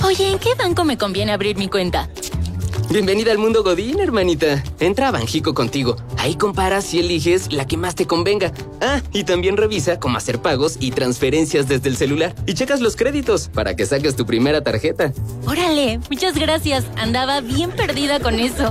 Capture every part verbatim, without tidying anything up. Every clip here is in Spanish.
Oye, ¿en qué banco me conviene abrir mi cuenta? Bienvenida al mundo Godín, hermanita. Entra a Banjico Contigo. Ahí comparas y eliges la que más te convenga. Ah, y también revisa cómo hacer pagos y transferencias desde el celular. Y checas los créditos para que saques tu primera tarjeta. ¡Órale! Muchas gracias. Andaba bien perdida con eso.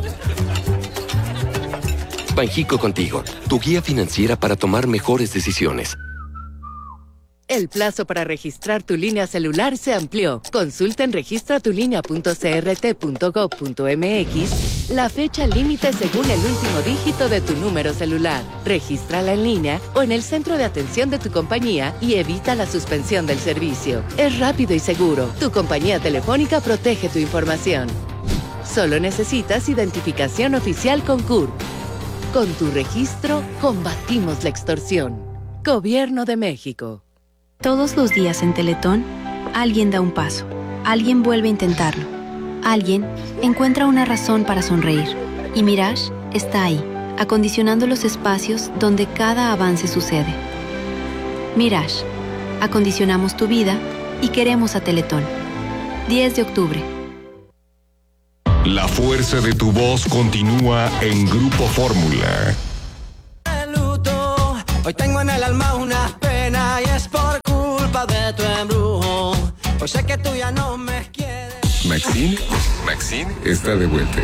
Banjico Contigo, tu guía financiera para tomar mejores decisiones. El plazo para registrar tu línea celular se amplió. Consulta en registra tu línea punto c r t punto gov punto m x la fecha límite según el último dígito de tu número celular. Regístrala en línea o en el centro de atención de tu compañía y evita la suspensión del servicio. Es rápido y seguro. Tu compañía telefónica protege tu información. Solo necesitas identificación oficial con C U R P. Con tu registro, combatimos la extorsión. Gobierno de México. Todos los días en Teletón, alguien da un paso, alguien vuelve a intentarlo, alguien encuentra una razón para sonreír. Y Mirage está ahí, acondicionando los espacios donde cada avance sucede. Mirage, acondicionamos tu vida y queremos a Teletón. diez de octubre. La fuerza de tu voz continúa en Grupo Fórmula. Hoy tengo en el alma una pena y es por culpa de tu embrujo. Hoy sé que tú ya no me quieres. Maxine, Maxine está de vuelta.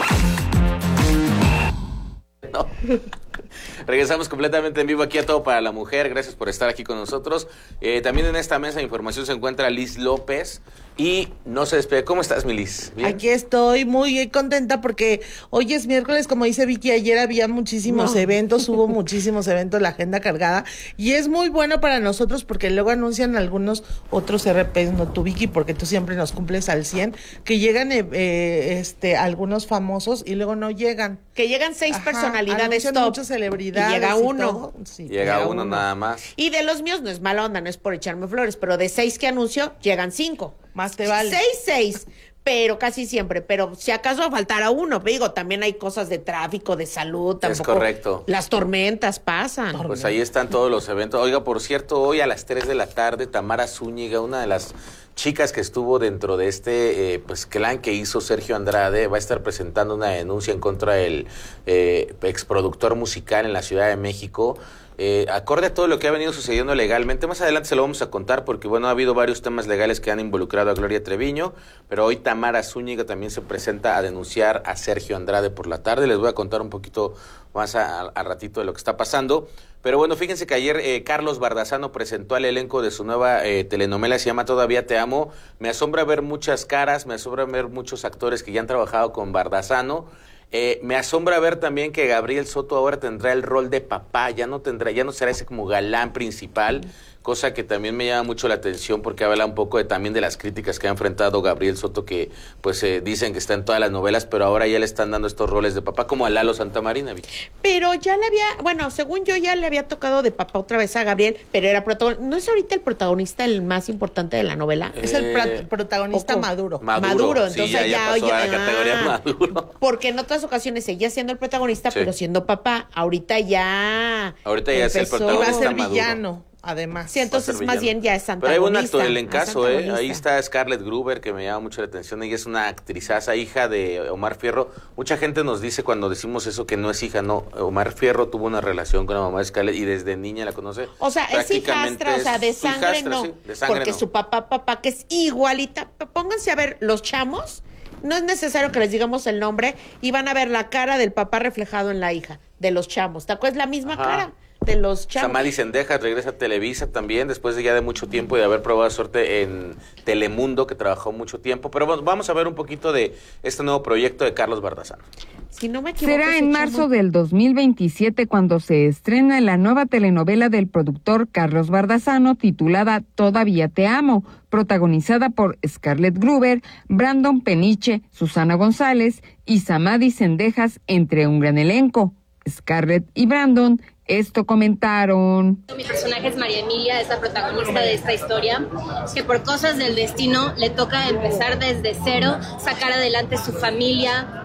No. Regresamos completamente en vivo aquí a Todo para la Mujer. Gracias por estar aquí con nosotros. Eh, también en esta mesa de información se encuentra Liz López y no se despide. ¿Cómo estás, mi Liz? ¿Bien? Aquí estoy muy contenta porque hoy es miércoles, como dice Vicky, ayer había muchísimos no. eventos, hubo muchísimos eventos, la agenda cargada, y es muy bueno para nosotros porque luego anuncian algunos otros R Ps, no tú, Vicky, porque tú siempre nos cumples al cien, que llegan eh, eh, este algunos famosos y luego no llegan. Que llegan seis Ajá, personalidades top. Muchas celebridades. Y llega uno. Sí, llega, llega uno, uno nada más. Y de los míos no es mala onda, no es por echarme flores, pero de seis que anuncio, llegan cinco. Más te vale. Seis, seis. Pero casi siempre, pero si acaso faltara uno, digo, también hay cosas de tráfico, de salud, tampoco. Es correcto. Las tormentas pasan. Pues ahí están todos los eventos. Oiga, por cierto, hoy a las tres de la tarde, Tamara Zúñiga, una de las chicas que estuvo dentro de este eh, pues clan que hizo Sergio Andrade, va a estar presentando una denuncia en contra del eh, exproductor musical en la Ciudad de México. Eh, acorde a todo lo que ha venido sucediendo legalmente, más adelante se lo vamos a contar porque bueno, ha habido varios temas legales que han involucrado a Gloria Treviño, pero hoy Tamara Zúñiga también se presenta a denunciar a Sergio Andrade por la tarde. Les voy a contar un poquito más a, a, a ratito de lo que está pasando, pero bueno, fíjense que ayer eh, Carlos Bardazano presentó al elenco de su nueva eh, telenovela, se llama Todavía te amo. Me asombra ver muchas caras, me asombra ver muchos actores que ya han trabajado con Bardazano. Eh, me asombra ver también que Gabriel Soto ahora tendrá el rol de papá, ya no tendrá, ya no será ese como galán principal, cosa que también me llama mucho la atención porque habla un poco de, también de las críticas que ha enfrentado Gabriel Soto, que pues eh, dicen que está en todas las novelas, pero ahora ya le están dando estos roles de papá, como a Lalo Santamarina. Vicky. Pero ya le había, bueno, según yo ya le había tocado de papá otra vez a Gabriel, pero era protagonista, ¿no es ahorita el protagonista el más importante de la novela? Eh, es el pr- protagonista Maduro. Maduro. Maduro, entonces sí, ya, ya, ya, pasó ya, a la categoría Maduro. Porque en otras ocasiones seguía siendo el protagonista, sí, pero siendo papá, ahorita ya... Ahorita ya empezó, es el protagonista. Va a ser Maduro. Villano. Además. Sí, entonces más bien ya es antagonista. Pero hay buen actor en el caso, ¿eh? Ahí está Scarlett Gruber, que me llama mucho la atención. Ella es una actrizaza, hija de Omar Fierro. Mucha gente nos dice cuando decimos eso que no es hija, no. Omar Fierro tuvo una relación con la mamá de Scarlett y desde niña la conoce. O sea, es hijastra, o sea, de sangre hijastra, no. Sí, de sangre porque no. Su papá, papá, que es igualita. Pónganse a ver, los chamos, no es necesario que les digamos el nombre y van a ver la cara del papá reflejado en la hija de los chamos. ¿Te acuerdas? La misma Ajá. cara. De los chavos. Samadi Sendejas regresa a Televisa también, después de ya de mucho tiempo y de haber probado suerte en Telemundo, que trabajó mucho tiempo. Pero bueno, vamos a ver un poquito de este nuevo proyecto de Carlos Bardazano. Si no me equivoco, será en marzo del dos mil veintisiete cuando se estrena la nueva telenovela del productor Carlos Bardazano titulada Todavía te amo, protagonizada por Scarlett Gruber, Brandon Peniche, Susana González y Samadi Sendejas, entre un gran elenco. Scarlett y Brandon esto comentaron. Mi personaje es María Emilia, es la protagonista de esta historia, que por cosas del destino le toca empezar desde cero, sacar adelante su familia,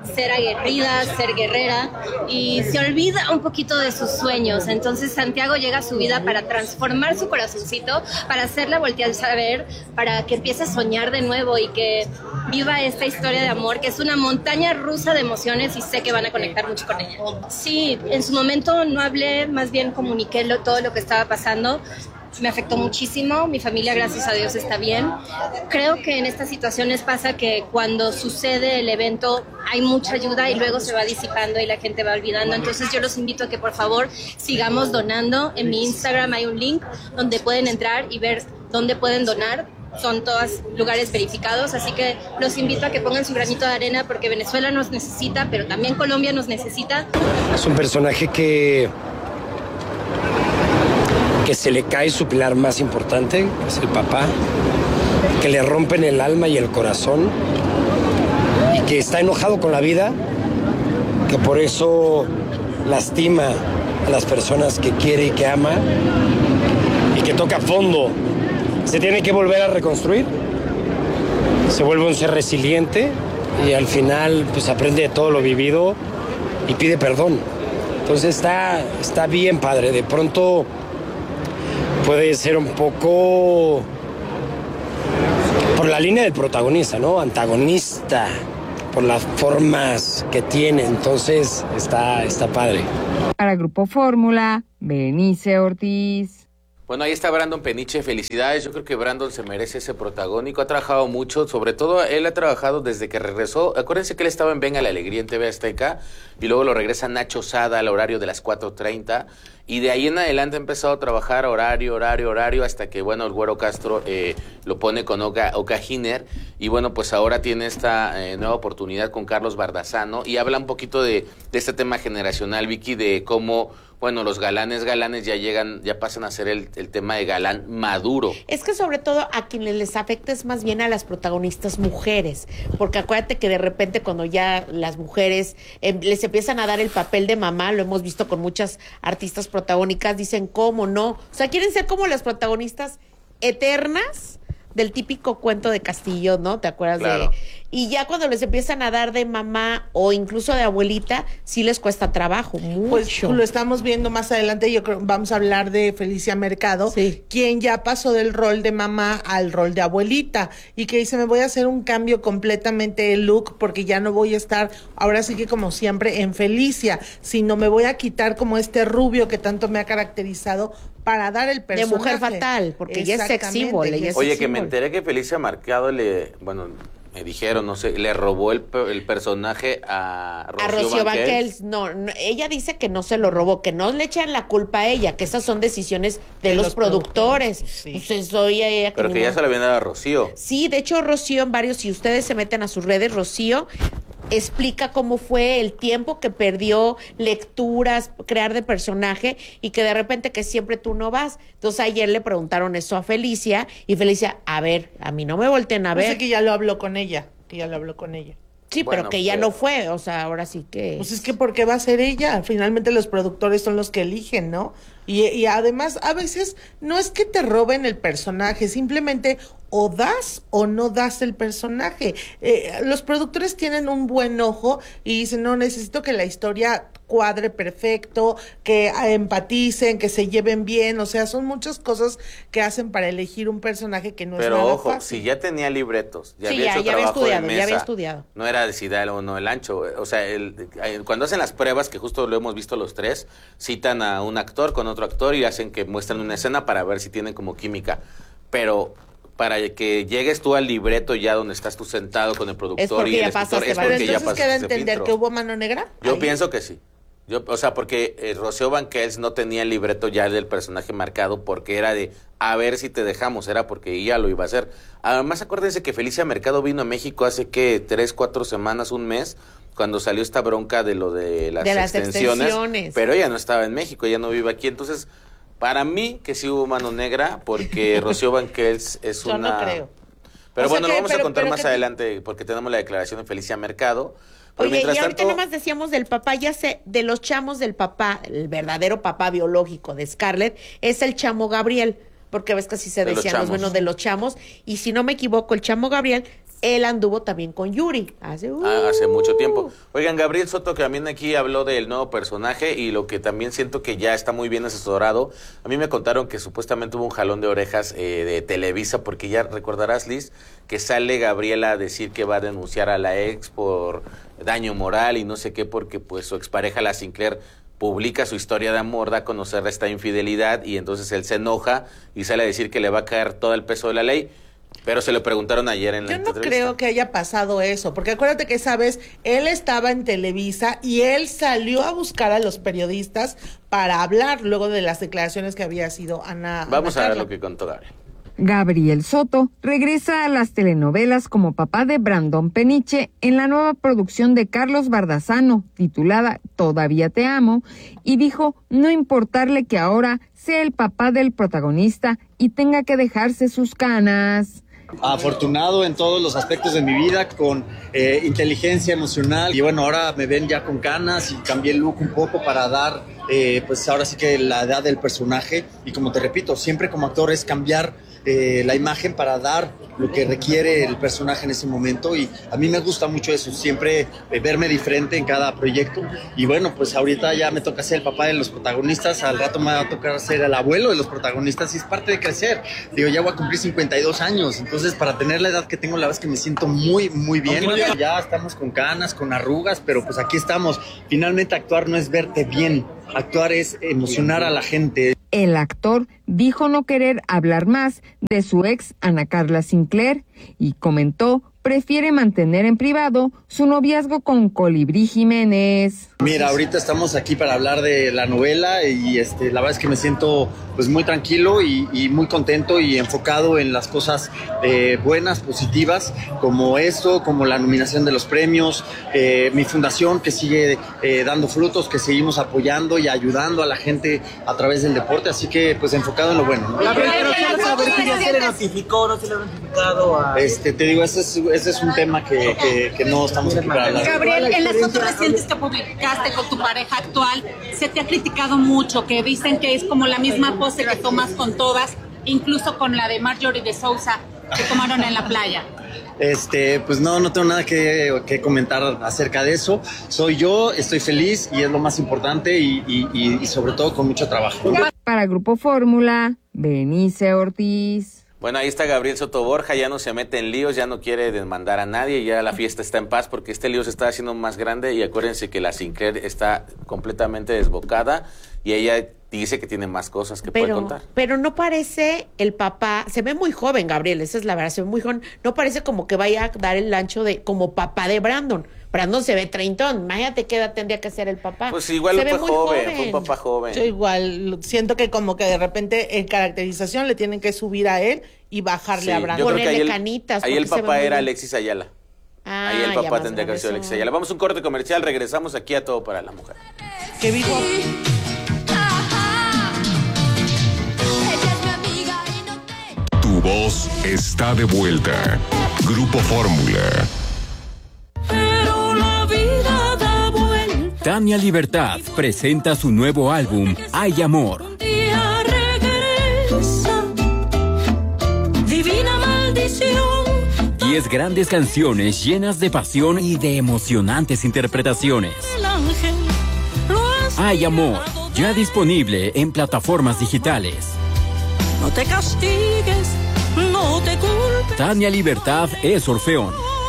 ser aguerrida, ser guerrera y se olvida un poquito de sus sueños. Entonces Santiago llega a su vida para transformar su corazoncito, para hacerla voltear a ver, para que empiece a soñar de nuevo y que viva esta historia de amor, que es una montaña rusa de emociones y sé que van a conectar mucho con ella. Sí, en su momento no hablé, más bien comuniqué lo, todo lo que estaba pasando. Me afectó muchísimo, mi familia gracias a Dios está bien. Creo que en estas situaciones pasa que cuando sucede el evento hay mucha ayuda y luego se va disipando y la gente va olvidando. Entonces yo los invito a que por favor sigamos donando. En mi Instagram hay un link donde pueden entrar y ver dónde pueden donar. Son todos lugares verificados, así que los invito a que pongan su granito de arena porque Venezuela nos necesita, pero también Colombia nos necesita. Es un personaje que... que se le cae su pilar más importante, que es el papá, que le rompen el alma y el corazón, y que está enojado con la vida, que por eso lastima a las personas que quiere y que ama, y que toca fondo. Se tiene que volver a reconstruir, se vuelve un ser resiliente, y al final pues aprende de todo lo vivido y pide perdón. Entonces está, está bien padre, de pronto... puede ser un poco por la línea del protagonista, ¿no? Antagonista, por las formas que tiene. Entonces, está, está padre. Para Grupo Fórmula, Berenice Ortiz. Bueno, ahí está Brandon Peniche, felicidades, yo creo que Brandon se merece ese protagónico, ha trabajado mucho, sobre todo él ha trabajado desde que regresó, acuérdense que él estaba en Venga la Alegría en T V Azteca, y luego lo regresa Nacho Sada al horario de las cuatro treinta, y de ahí en adelante ha empezado a trabajar horario, horario, horario, hasta que, bueno, el Güero Castro eh, lo pone con Oka, Oka Giner, y bueno, pues ahora tiene esta eh, nueva oportunidad con Carlos Bardazano, y habla un poquito de, de este tema generacional, Vicky, de cómo... bueno, los galanes, galanes ya llegan, ya pasan a ser el, el tema de galán maduro. Es que sobre todo a quienes les afecta es más bien a las protagonistas mujeres, porque acuérdate que de repente cuando ya las mujeres eh, les empiezan a dar el papel de mamá, lo hemos visto con muchas artistas protagónicas, dicen cómo no, o sea, quieren ser como las protagonistas eternas del típico cuento de Castillo, ¿no? ¿Te acuerdas? Claro. de Y ya cuando les empiezan a dar de mamá o incluso de abuelita, sí les cuesta trabajo, mucho. Pues lo estamos viendo más adelante, yo creo vamos a hablar de Felicia Mercado, sí. quien ya pasó del rol de mamá al rol de abuelita y que dice, me voy a hacer un cambio completamente de look porque ya no voy a estar, ahora sí que como siempre, en Felicia, sino me voy a quitar como este rubio que tanto me ha caracterizado para dar el personaje. De mujer fatal, porque ella es sex symbol. Ella es Oye, sex que me symbol. enteré que Felicia Mercado le, bueno, me dijeron, no sé, le robó el, el personaje a Rocío, a Rocío Banquels. Banquels. No, no, ella dice que no se lo robó, que no le echan la culpa a ella, que esas son decisiones de, de los, los productores. productores. Sí. Pues soy ella que Pero que ya se lo habían dado a Rocío. Sí, de hecho Rocío en varios, si ustedes se meten a sus redes, Rocío explica cómo fue el tiempo que perdió, lecturas, crear de personaje y que de repente que siempre tú no vas. Entonces ayer le preguntaron eso a Felicia y Felicia, a ver, a mí no me volteen a ver. Sé que ya lo habló con ella, que ya lo habló con ella. Sí, bueno, pero que ella pero... no fue, o sea, ahora sí que... Pues es que ¿por qué va a ser ella? Finalmente los productores son los que eligen, ¿no? Y, y además, a veces no es que te roben el personaje, simplemente o das o no das el personaje. Eh, los productores tienen un buen ojo y dicen, no, necesito que la historia cuadre perfecto, que empaticen, que se lleven bien, o sea, son muchas cosas que hacen para elegir un personaje que no Pero es nada ojo, fácil. si ya tenía libretos, ya sí, había ya, hecho ya trabajo había estudiado, de mesa, ya había estudiado. No era de si da o no el ancho, o sea, el, cuando hacen las pruebas, que justo lo hemos visto los tres, citan a un actor con otro actor y hacen que muestren una escena para ver si tienen como química, pero... para que llegues tú al libreto ya donde estás tú sentado con el productor y el escritor, es porque ya pasaste queda ese entender filtro. que hubo mano negra. Yo Ahí. pienso que sí. Yo, o sea, porque eh, Rocío Banquels no tenía el libreto ya del personaje marcado porque era de a ver si te dejamos, era porque ella lo iba a hacer. Además, acuérdense que Felicia Mercado vino a México hace que tres, cuatro semanas, un mes, cuando salió esta bronca de lo de las, de las extensiones, extensiones. Pero ella no estaba en México, ella no vive aquí, entonces para mí que sí hubo mano negra porque Rocío Banquels es Yo una... no creo. Pero O sea bueno, que, lo vamos pero, a contar pero más que... adelante porque tenemos la declaración de Felicia Mercado. Pero Oye, y ahorita tanto... nada más decíamos del papá, ya sé, de los chamos del papá, el verdadero papá biológico de Scarlett, es el chamo Gabriel, porque ves que así se De decían los los buenos de los chamos, y si no me equivoco, el chamo Gabriel él anduvo también con Yuri. Hace, uh, ah, hace mucho tiempo. Oigan, Gabriel Soto, que también aquí habló del nuevo personaje y lo que también siento que ya está muy bien asesorado. A mí me contaron que supuestamente hubo un jalón de orejas eh, de Televisa, porque ya recordarás, Liz, que sale Gabriela a decir que va a denunciar a la ex por daño moral y no sé qué, porque pues su expareja, la Sinclair, publica su historia de amor, da a conocer esta infidelidad y entonces él se enoja y sale a decir que le va a caer todo el peso de la ley. Pero se lo preguntaron ayer en la entrevista. Yo no creo que haya pasado eso, porque acuérdate que esa vez él estaba en Televisa y él salió a buscar a los periodistas para hablar luego de las declaraciones que había sido Ana. Vamos Ana a ver Carla. lo que contó Gabriel. Gabriel Soto regresa a las telenovelas como papá de Brandon Peniche en la nueva producción de Carlos Bardazano, titulada Todavía te amo, y dijo no importarle que ahora sea el papá del protagonista y tenga que dejarse sus canas. Afortunado en todos los aspectos de mi vida, con eh, inteligencia emocional, y bueno, ahora me ven ya con canas y cambié el look un poco para dar, eh, pues ahora sí que la edad del personaje, y como te repito, siempre como actor es cambiar eh, la imagen para dar lo que requiere el personaje en ese momento, y a mí me gusta mucho eso, siempre eh, verme diferente en cada proyecto. Y bueno, pues ahorita ya me toca ser el papá de los protagonistas, al rato me va a tocar ser el abuelo de los protagonistas, y es parte de crecer. Digo, ya voy a cumplir cincuenta y dos años, entonces para tener la edad que tengo, la verdad es que me siento muy, muy bien. Ya estamos con canas, con arrugas, pero pues aquí estamos. Finalmente actuar no es verte bien, actuar es emocionar a la gente. El actor dijo no querer hablar más de su ex Ana Carla Sinclair y comentó prefiere mantener en privado su noviazgo con Colibrí Jiménez. Mira, ahorita estamos aquí para hablar de la novela y este, la verdad es que me siento pues muy tranquilo y, y muy contento y enfocado en las cosas eh, buenas, positivas, como esto, como la nominación de los premios, eh, mi fundación que sigue eh, dando frutos, que seguimos apoyando y ayudando a la gente a través del deporte, así que pues enfocado en lo bueno, ¿no? Gabriel, pero quiero saber si ya se le notificó, no se le ha notificado a... Este, te digo, ese es, ese es un tema que, que, que no estamos aquí para hablar. Gabriel, en las fotos recientes que publicaste con tu pareja actual, se te ha criticado mucho, que dicen que es como la misma pose que tomas con todas, incluso con la de Marjorie de Sousa que tomaron en la playa. Este, pues no, no tengo nada que, que comentar acerca de eso. Soy yo, estoy feliz y es lo más importante y, y, y, y sobre todo con mucho trabajo. Para Grupo Fórmula, Benice Ortiz. Bueno, ahí está Gabriel Soto Borja, ya no se mete en líos, ya no quiere demandar a nadie, ya la fiesta está en paz porque este lío se está haciendo más grande y acuérdense que la Sinclair está completamente desbocada y ella dice que tiene más cosas que pero, puede contar. Pero no parece el papá, se ve muy joven Gabriel, esa es la verdad, se ve muy joven, no parece como que vaya a dar el ancho de como papá de Brandon. Brandon se ve treintón, imagínate qué edad tendría que ser el papá. Pues igual fue joven, joven, fue un papá joven. Yo igual siento que como que de repente en caracterización le tienen que subir a él y bajarle sí, a Brandon. Ponerle el, canitas. Ahí el papá era Alexis Ayala. Ah, ahí el papá tendría que haber sido Alexis Ayala. Vamos a un corte comercial, regresamos aquí a Todo para la Mujer. ¿Qué dijo? Tu voz está de vuelta. Grupo Fórmula. Pero la vida da vuelta. Tania Libertad presenta su nuevo álbum, Hay Amor. Un día regresa. Divina maldición. Diez grandes canciones llenas de pasión y de emocionantes interpretaciones. El ángel lo has Hay Amor, ya disponible en plataformas digitales. No te castigues, no te culpes. Tania Libertad es Orfeón.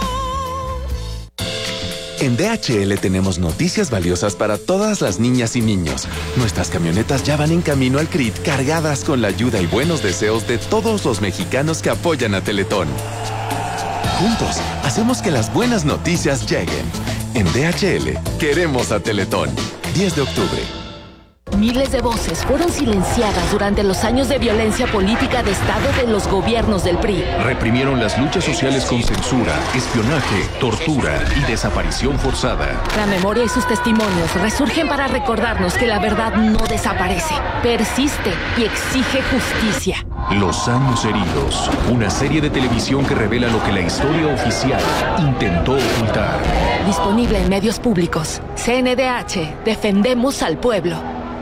En D H L tenemos noticias valiosas para todas las niñas y niños. Nuestras camionetas ya van en camino al C R I T cargadas con la ayuda y buenos deseos de todos los mexicanos que apoyan a Teletón. Juntos, hacemos que las buenas noticias lleguen. En D H L, queremos a Teletón. diez de octubre. Miles de voces fueron silenciadas durante los años de violencia política de Estado de los gobiernos del P R I. Reprimieron las luchas sociales con censura, espionaje, tortura y desaparición forzada. La memoria y sus testimonios resurgen para recordarnos que la verdad no desaparece, persiste y exige justicia. Los años heridos, una serie de televisión que revela lo que la historia oficial intentó ocultar. Disponible en medios públicos. C N D H, defendemos al pueblo.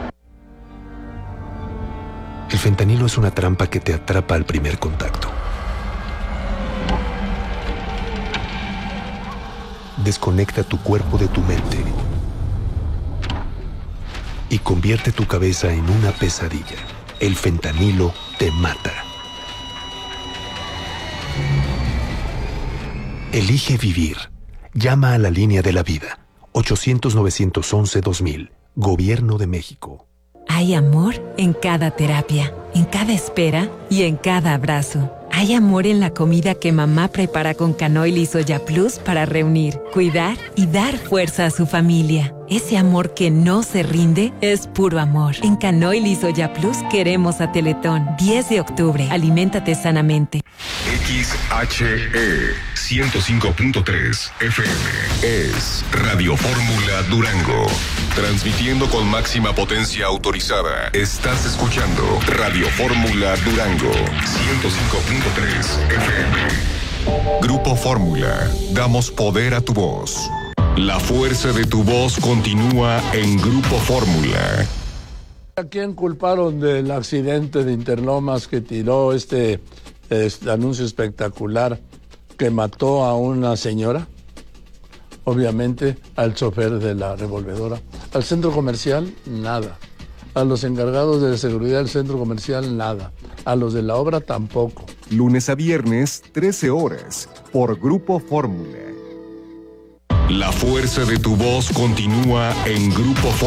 El fentanilo es una trampa que te atrapa al primer contacto. desconecta tu cuerpo de tu mente y convierte tu cabeza en una pesadilla. El fentanilo te mata. Elige vivir. Llama a la línea de la vida. ochocientos, novecientos once, dos mil. Gobierno de México. Hay amor en cada terapia, en cada espera y en cada abrazo. Hay amor en la comida que mamá prepara con Canoil y Soya Plus para reunir, cuidar y dar fuerza a su familia. Ese amor que no se rinde es puro amor. En Canoil y Soya Plus queremos a Teletón. diez de octubre. Aliméntate sanamente. X H E ciento cinco punto tres F M es Radio Fórmula Durango. Transmitiendo con máxima potencia autorizada. Estás escuchando Radio Fórmula Durango ciento cinco punto tres F M. Grupo Fórmula. Damos poder a tu voz. La fuerza de tu voz continúa en Grupo Fórmula. ¿A quién culparon del accidente de Interlomas que tiró este, este anuncio espectacular que mató a una señora? Obviamente al chofer de la revolvedora. Al centro comercial, nada. A los encargados de seguridad del centro comercial, nada. A los de la obra, tampoco. Lunes a viernes, trece horas, por Grupo Fórmula. La fuerza de tu voz continúa en Grupo Fórmula.